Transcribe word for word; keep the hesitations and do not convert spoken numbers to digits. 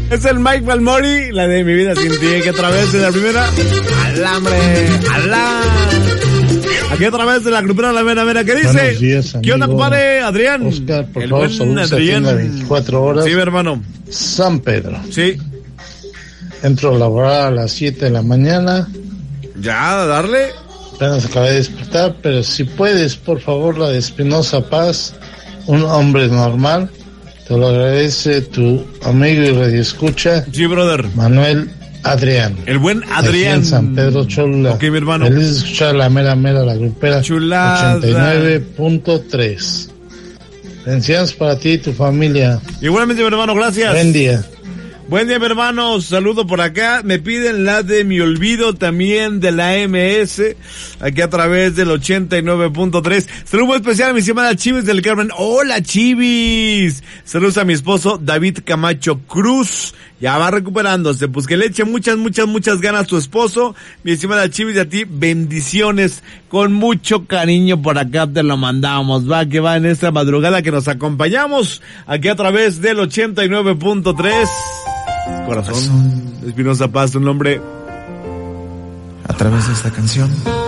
Es el Mike Balmori, la de Mi Vida Sin Ti, que a través de la primera, alambre, alá. Aquí a través de la grupera La Mera Mera, ¿qué dice? Buenos días, ¿Qué onda, compadre? Adrián. Oscar, por el favor, buen saludos Adrián. aquí en la veinticuatro horas. Sí, mi hermano. San Pedro. Sí. Entro a laborar a las siete de la mañana. Ya, darle. Apenas acabé de despertar, pero si puedes, por favor, la de Espinosa Paz, Un Hombre Normal. Te lo agradece tu amigo y radioescucha. Sí, brother. Manuel Adrián. El buen Adrián. Aquí en San Pedro Cholula. Ok, mi hermano. Feliz de escuchar la mera mera, la grupera. Chulada. ochenta y nueve punto tres. Bendiciones para ti y tu familia. Igualmente, mi hermano, gracias. Buen día. Buen día, mi hermano, saludo por acá. Me piden la de Mi Olvido también de la M S, aquí a través del ochenta y nueve punto tres. Saludo muy especial a mi estimada Chivis del Carmen. Hola, Chivis. Saludos a mi esposo David Camacho Cruz. Ya va recuperándose, pues que le eche muchas, muchas, muchas ganas a tu esposo. Mi estimada Chivis, y a ti, bendiciones. Con mucho cariño por acá te lo mandamos. Va que va en esta madrugada que nos acompañamos aquí a través del ochenta y nueve punto tres. Corazón, Espinosa Paz, un nombre. A través de esta canción